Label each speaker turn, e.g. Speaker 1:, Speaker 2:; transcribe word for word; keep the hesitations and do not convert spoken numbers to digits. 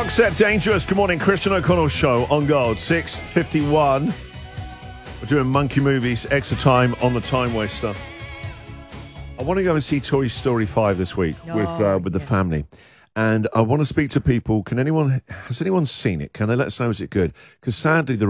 Speaker 1: Roxette Dangerous. Good morning, Christian O'Connell Show on Gold, six fifty-one. We're doing Monkey Movies, extra time on the Time Waster. I want to go and see Toy Story five this week
Speaker 2: Oh,
Speaker 1: with uh, with the
Speaker 2: yeah.
Speaker 1: family. And I want to speak to people. Can anyone, has anyone seen it? Can they let us know, is it good? Because sadly, the